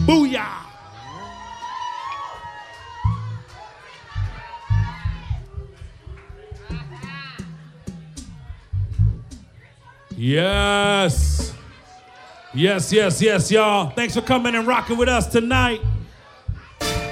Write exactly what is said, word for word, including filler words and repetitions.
Booyah. Yes. Yes, yes, yes, y'all. Thanks for coming and rocking with us tonight.